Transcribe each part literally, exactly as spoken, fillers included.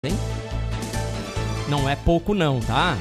Hein? Não é pouco não, tá?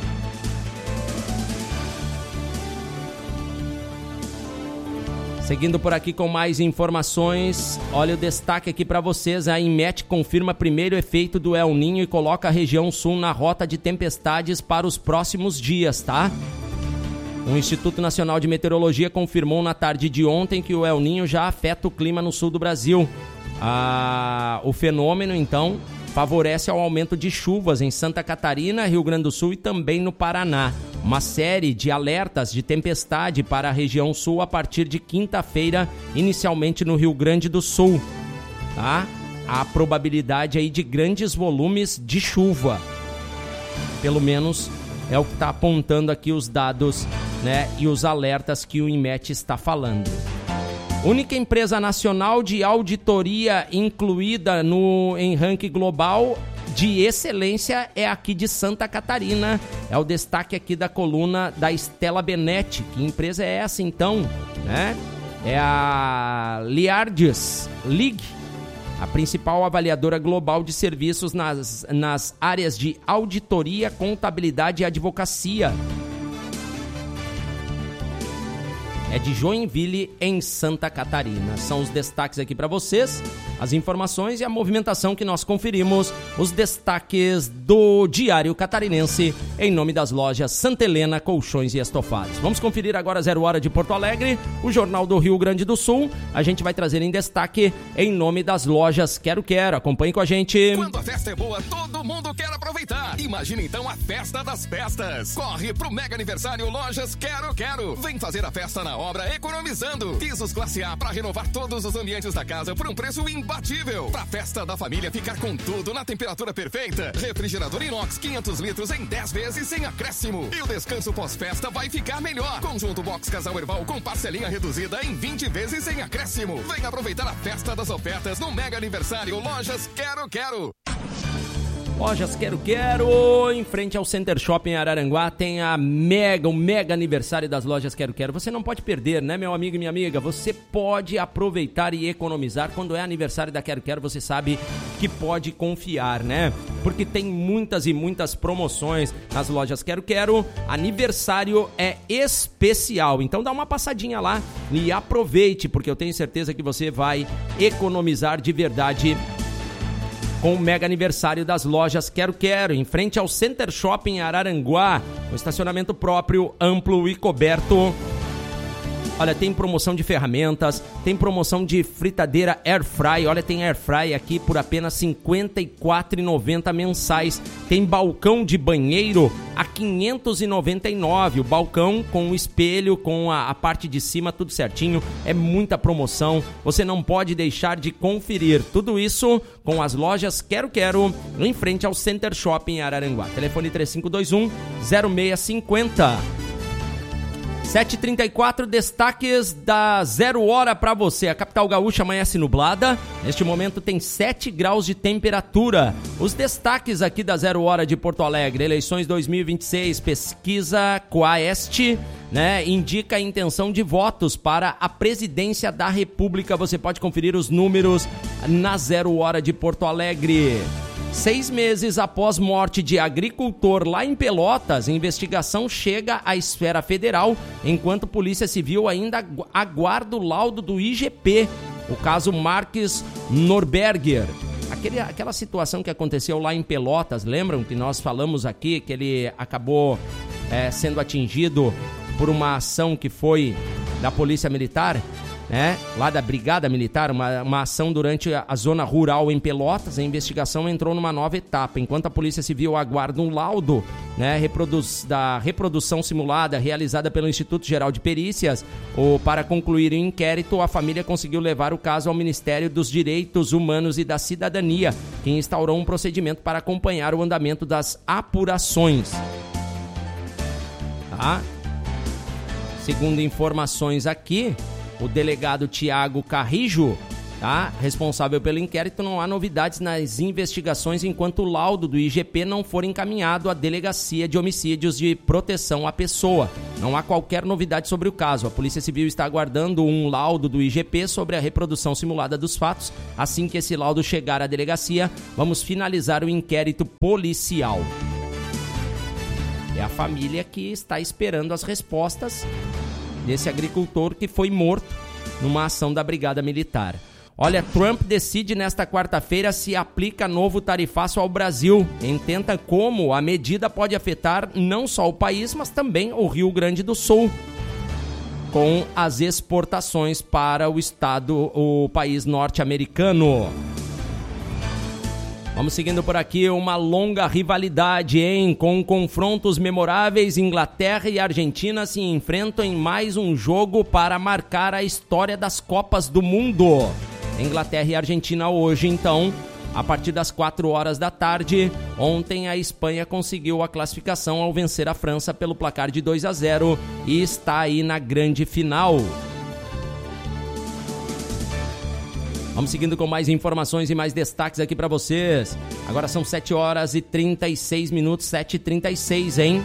Seguindo por aqui com mais informações, olha o destaque aqui para vocês, a INMET confirma primeiro efeito do El Niño e coloca a região sul na rota de tempestades para os próximos dias, tá? O Instituto Nacional de Meteorologia confirmou na tarde de ontem que o El Niño já afeta o clima no sul do Brasil. Ah, o fenômeno, então, favorece ao aumento de chuvas em Santa Catarina, Rio Grande do Sul e também no Paraná. Uma série de alertas de tempestade para a região sul a partir de quinta-feira, inicialmente no Rio Grande do Sul. Tá? Há probabilidade aí de grandes volumes de chuva. Pelo menos é o que está apontando aqui os dados, né, e os alertas que o INMET está falando. Única empresa nacional de auditoria incluída no, em ranking global de excelência é aqui de Santa Catarina. É o destaque aqui da coluna da Estela Benetti. Que empresa é essa então? Né? É a Liardes League, a principal avaliadora global de serviços nas, nas áreas de auditoria, contabilidade e advocacia. É de Joinville, em Santa Catarina. São os destaques aqui para vocês, as informações e a movimentação que nós conferimos, os destaques do Diário Catarinense, em nome das lojas Santa Helena, Colchões e Estofados. Vamos conferir agora Zero Hora de Porto Alegre, o Jornal do Rio Grande do Sul. A gente vai trazer em destaque em nome das lojas Quero Quero. Acompanhe com a gente. Quando a festa é boa, todo mundo quer aproveitar. Imagina então a festa das festas. Corre pro mega aniversário Lojas Quero Quero. Vem fazer a festa na obra economizando. Pisos classe A para renovar todos os ambientes da casa por um preço imbatível. Pra festa da família ficar com tudo na temperatura perfeita. Refrigerador inox quinhentos litros em dez vezes sem acréscimo. E o descanso pós-festa vai ficar melhor. Conjunto box casal Erval com parcelinha reduzida em vinte vezes sem acréscimo. Vem aproveitar a festa das ofertas no mega aniversário Lojas Quero Quero. Lojas Quero Quero, em frente ao Center Shopping Araranguá, tem a mega, o mega aniversário das Lojas Quero Quero. Você não pode perder, né, meu amigo e minha amiga? Você pode aproveitar e economizar. Quando é aniversário da Quero Quero, você sabe que pode confiar, né? Porque tem muitas e muitas promoções nas Lojas Quero Quero. Aniversário é especial, então dá uma passadinha lá e aproveite, porque eu tenho certeza que você vai economizar de verdade com o mega aniversário das Lojas Quero Quero, em frente ao Center Shopping Araranguá, um estacionamento próprio, amplo e coberto. Olha, tem promoção de ferramentas, tem promoção de fritadeira Air Fry. Olha, tem Air Fry aqui por apenas cinquenta e quatro reais e noventa centavos mensais. Tem balcão de banheiro a quinhentos e noventa e nove reais. O balcão com o espelho, com a, a parte de cima, tudo certinho. É muita promoção. Você não pode deixar de conferir tudo isso com as Lojas Quero Quero, em frente ao Center Shopping Araranguá. Telefone três cinco dois um, zero seis cinco zero. sete e trinta e quatro, destaques da Zero Hora para você. A capital gaúcha amanhece nublada. Neste momento tem sete graus de temperatura. Os destaques aqui da Zero Hora de Porto Alegre. Eleições dois mil e vinte e seis, pesquisa Quaest, né, indica a intenção de votos para a presidência da República. Você pode conferir os números na Zero Hora de Porto Alegre. Seis meses após morte de agricultor lá em Pelotas, a investigação chega à esfera federal, enquanto a Polícia Civil ainda aguarda o laudo do I G P. O caso Marques Norberger. Aquele, aquela situação que aconteceu lá em Pelotas, lembram que nós falamos aqui que ele acabou é, sendo atingido por uma ação que foi da Polícia Militar? né, lá da Brigada Militar, uma, uma ação durante a, a zona rural em Pelotas. A investigação entrou numa nova etapa, enquanto a Polícia Civil aguarda um laudo, né, reproduz, da reprodução simulada realizada pelo Instituto Geral de Perícias. Ou, para concluir o inquérito, a família conseguiu levar o caso ao Ministério dos Direitos Humanos e da Cidadania, que instaurou um procedimento para acompanhar o andamento das apurações. Tá? Segundo informações aqui, o delegado Tiago Carrijo tá? Responsável pelo inquérito, não há novidades nas investigações enquanto o laudo do I G P não for encaminhado à Delegacia de Homicídios de Proteção à Pessoa. Não há qualquer novidade sobre o caso. A Polícia Civil está aguardando um laudo do I G P sobre a reprodução simulada dos fatos. Assim que esse laudo chegar à delegacia, vamos finalizar o inquérito policial. É a família que está esperando as respostas desse agricultor que foi morto numa ação da Brigada Militar. Olha, Trump decide nesta quarta-feira se aplica novo tarifaço ao Brasil. Entenda como a medida pode afetar não só o país, mas também o Rio Grande do Sul, com as exportações para o estado, o país norte-americano. Vamos seguindo por aqui, uma longa rivalidade, hein? Com confrontos memoráveis, Inglaterra e Argentina se enfrentam em mais um jogo para marcar a história das Copas do Mundo. Inglaterra e Argentina hoje, então, a partir das quatro horas da tarde. Ontem a Espanha conseguiu a classificação ao vencer a França pelo placar de dois a zero e está aí na grande final. Vamos seguindo com mais informações e mais destaques aqui para vocês. Agora são sete horas e trinta e seis minutos, sete e trinta e seis, hein?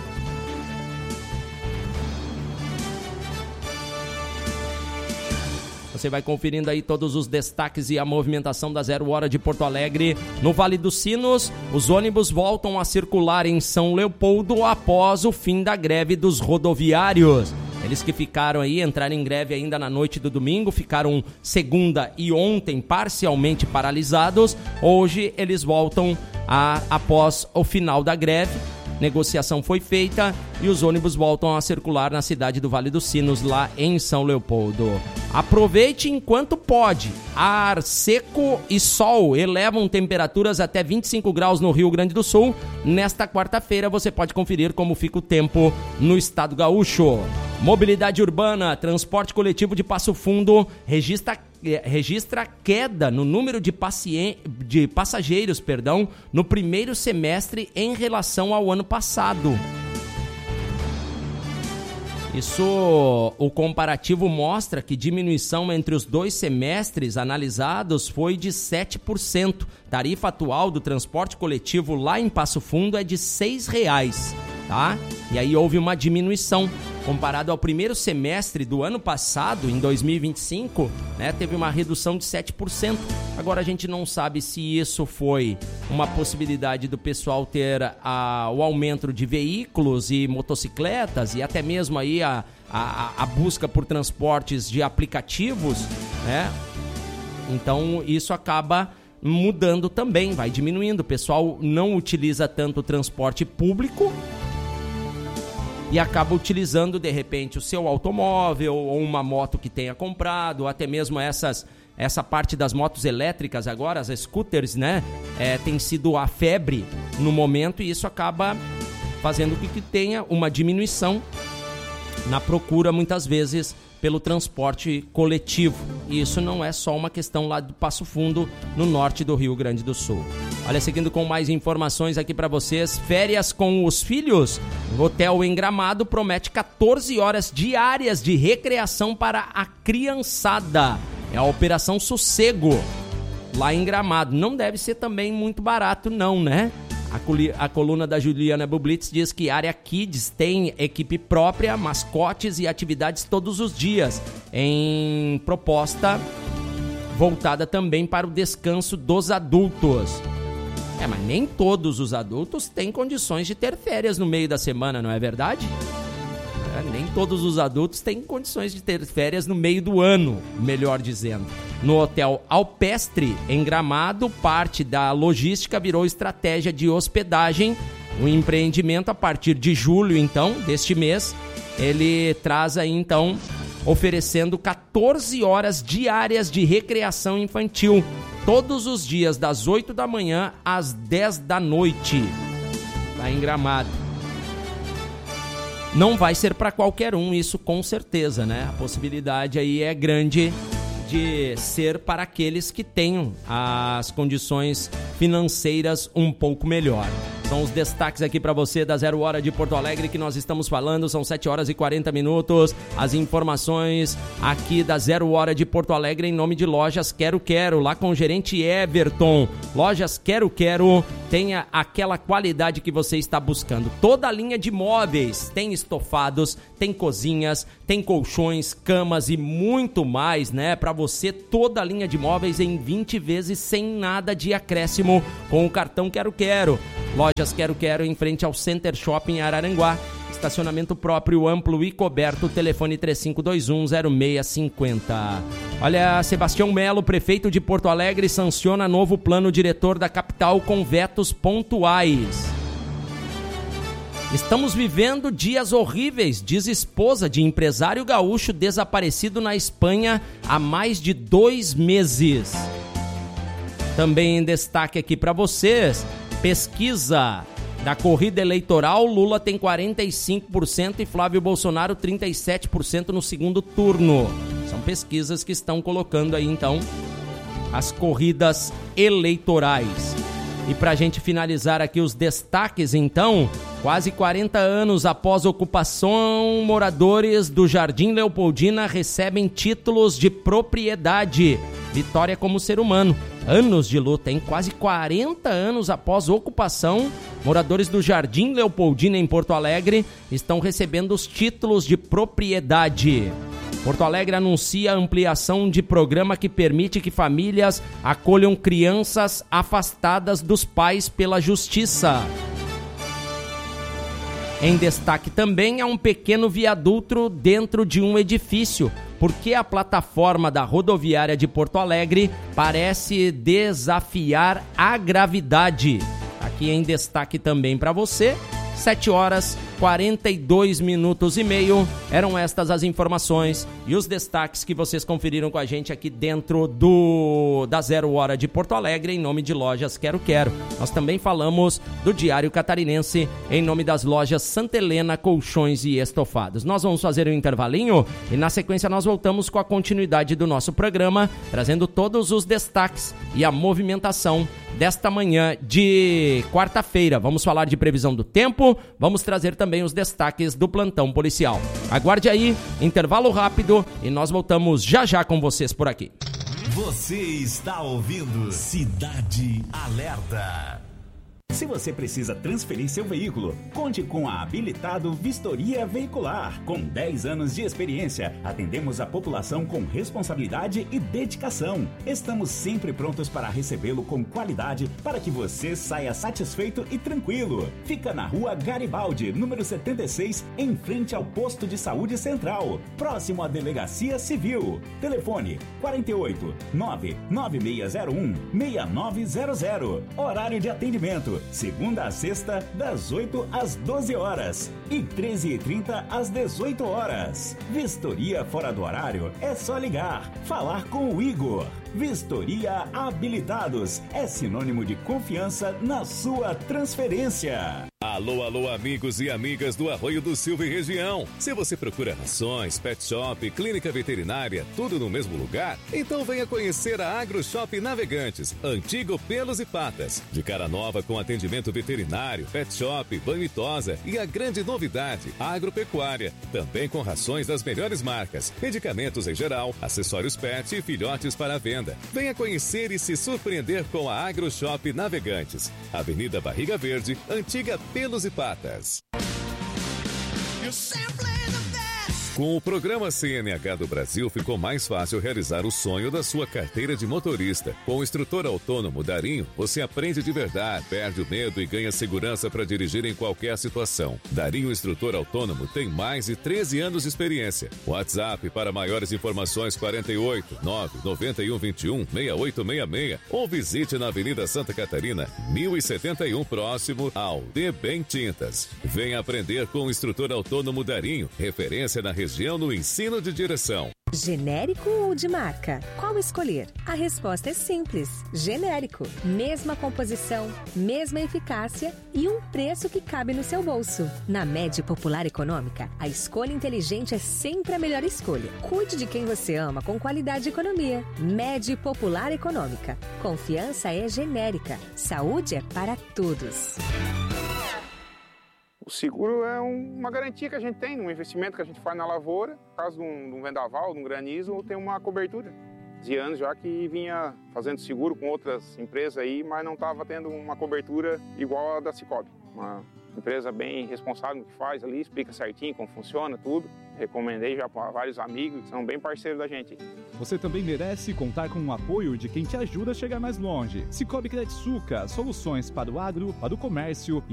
Você vai conferindo aí todos os destaques e a movimentação da Zero Hora de Porto Alegre. No Vale dos Sinos, os ônibus voltam a circular em São Leopoldo após o fim da greve dos rodoviários. Eles que ficaram aí, entraram em greve ainda na noite do domingo, ficaram segunda e ontem parcialmente paralisados. Hoje eles voltam a, após o final da greve. Negociação foi feita e os ônibus voltam a circular na cidade do Vale dos Sinos, lá em São Leopoldo. Aproveite enquanto pode. Ar seco e sol elevam temperaturas até vinte e cinco graus no Rio Grande do Sul. Nesta quarta-feira você pode conferir como fica o tempo no estado gaúcho. Mobilidade urbana, transporte coletivo de Passo Fundo registra registra queda no número de, pacien... de passageiros, perdão, no primeiro semestre em relação ao ano passado. Isso, o comparativo mostra que diminuição entre os dois semestres analisados foi de sete por cento. Tarifa atual do transporte coletivo lá em Passo Fundo é de seis reais, tá? E aí houve uma diminuição. Comparado ao primeiro semestre do ano passado, em dois mil e vinte e cinco, né, teve uma redução de sete por cento. Agora a gente não sabe se isso foi uma possibilidade do pessoal ter a, o aumento de veículos e motocicletas e até mesmo aí a, a, a busca por transportes de aplicativos, né? Então isso acaba mudando também, vai diminuindo. O pessoal não utiliza tanto o transporte público e acaba utilizando, de repente, o seu automóvel ou uma moto que tenha comprado, ou até mesmo essas, essa parte das motos elétricas agora, as scooters, né? É, tem sido a febre no momento e isso acaba fazendo com que tenha uma diminuição na procura, muitas vezes, pelo transporte coletivo. E isso não é só uma questão lá do Passo Fundo, no norte do Rio Grande do Sul. Olha, seguindo com mais informações aqui para vocês, férias com os filhos. O hotel em Gramado promete quatorze horas diárias de recreação para a criançada. É a Operação Sossego, lá em Gramado. Não deve ser também muito barato não, né? A coluna da Juliana Bublitz diz que a área Kids tem equipe própria, mascotes e atividades todos os dias, em proposta voltada também para o descanso dos adultos. É, mas nem todos os adultos têm condições de ter férias no meio da semana, não é verdade? É, nem todos os adultos têm condições de ter férias no meio do ano, melhor dizendo. No Hotel Alpestre, em Gramado, parte da logística virou estratégia de hospedagem. O empreendimento, a partir de julho, então, deste mês, ele traz aí, então, oferecendo quatorze horas diárias de recreação infantil, todos os dias, das oito da manhã às dez da noite, lá em Gramado. Não vai ser para qualquer um, isso com certeza, né? A possibilidade aí é grande de ser para aqueles que tenham as condições financeiras um pouco melhor. São os destaques aqui para você da Zero Hora de Porto Alegre que nós estamos falando. São sete horas e quarenta minutos. As informações aqui da Zero Hora de Porto Alegre em nome de Lojas Quero Quero, lá com o gerente Everton. Lojas Quero Quero, tenha aquela qualidade que você está buscando. Toda a linha de móveis, tem estofados, tem cozinhas, tem colchões, camas e muito mais, né? Para você, toda a linha de móveis em vinte vezes sem nada de acréscimo com o cartão Quero Quero. Lojas Quero Quero em frente ao Center Shopping Araranguá. Estacionamento próprio, amplo e coberto. Telefone três cinco dois um zero seis cinco zero. Olha, Sebastião Melo, prefeito de Porto Alegre, sanciona novo plano diretor da capital com vetos pontuais. Estamos vivendo dias horríveis, diz esposa de empresário gaúcho desaparecido na Espanha há mais de dois meses. Também em destaque aqui para vocês, pesquisa da corrida eleitoral, Lula tem quarenta e cinco por cento e Flávio Bolsonaro trinta e sete por cento no segundo turno. São pesquisas que estão colocando aí, então, as corridas eleitorais. E para a gente finalizar aqui os destaques, então, quase quarenta anos após ocupação, moradores do Jardim Leopoldina recebem títulos de propriedade. Vitória como ser humano. Anos de luta, hein? Quase quarenta anos após ocupação, moradores do Jardim Leopoldina em Porto Alegre estão recebendo os títulos de propriedade. Porto Alegre anuncia a ampliação de programa que permite que famílias acolham crianças afastadas dos pais pela justiça. Em destaque também há um pequeno viaduto dentro de um edifício, porque a plataforma da rodoviária de Porto Alegre parece desafiar a gravidade. Aqui em destaque também para você, sete horas, quarenta e dois minutos e meio. Eram estas as informações e os destaques que vocês conferiram com a gente aqui dentro do da Zero Hora de Porto Alegre, em nome de Lojas Quero Quero. Nós também falamos do Diário Catarinense, em nome das lojas Santa Helena, Colchões e Estofados. Nós vamos fazer um intervalinho e na sequência nós voltamos com a continuidade do nosso programa, trazendo todos os destaques e a movimentação desta manhã de quarta-feira. Vamos falar de previsão do tempo, vamos trazer também os destaques do plantão policial. Aguarde aí, intervalo rápido e nós voltamos já já com vocês por aqui. Você está ouvindo Cidade Alerta. Se você precisa transferir seu veículo, conte com a Habilitado Vistoria Veicular. Com dez anos de experiência, atendemos a população com responsabilidade e dedicação. Estamos sempre prontos para recebê-lo com qualidade para que você saia satisfeito e tranquilo. Fica na Rua Garibaldi, número setenta e seis, em frente ao Posto de Saúde Central, próximo à Delegacia Civil. Telefone quarenta e oito, nove nove seis zero um, seis nove zero zero. Horário de atendimento segunda a sexta, das oito às doze horas e treze e trinta às dezoito horas. Vistoria fora do horário é só ligar, falar com o Igor. Vistoria Habilitados é sinônimo de confiança na sua transferência. Alô, alô, amigos e amigas do Arroio do Silva e região. Se você procura rações, pet shop, clínica veterinária, tudo no mesmo lugar, então venha conhecer a Agro Shop Navegantes, antigo Pelos e Patas. De cara nova com atendimento veterinário, pet shop, banho e tosa e a grande novidade, agropecuária. Também com rações das melhores marcas, medicamentos em geral, acessórios pet e filhotes para venda. Venha conhecer e se surpreender com a Agro Shop Navegantes. Avenida Barriga Verde, antiga Pelos e Patas. Com o programa C N H do Brasil, ficou mais fácil realizar o sonho da sua carteira de motorista. Com o instrutor autônomo Darinho, você aprende de verdade, perde o medo e ganha segurança para dirigir em qualquer situação. Darinho Instrutor Autônomo tem mais de treze anos de experiência. WhatsApp para maiores informações quarenta e oito, nove nove um, vinte e um, sessenta e oito sessenta e seis ou visite na Avenida Santa Catarina, mil e setenta e um, próximo ao D Bem Tintas. Venha aprender com o instrutor autônomo Darinho, referência na região no ensino de direção. Genérico ou de marca? Qual escolher? A resposta é simples. Genérico. Mesma composição, mesma eficácia e um preço que cabe no seu bolso. Na Med Popular Econômica, a escolha inteligente é sempre a melhor escolha. Cuide de quem você ama com qualidade e economia. Med Popular Econômica. Confiança é genérica. Saúde é para todos. O seguro é um, uma garantia que a gente tem, um investimento que a gente faz na lavoura. No caso de um, de um vendaval, de um granizo, tem uma cobertura. De anos já que vinha fazendo seguro com outras empresas aí, mas não estava tendo uma cobertura igual a da Cicobi. Uma empresa bem responsável no que faz ali, explica certinho como funciona tudo. Recomendei já para vários amigos que são bem parceiros da gente. Você também merece contar com o apoio de quem te ajuda a chegar mais longe. Cicobi Credsuca, soluções para o agro, para o comércio e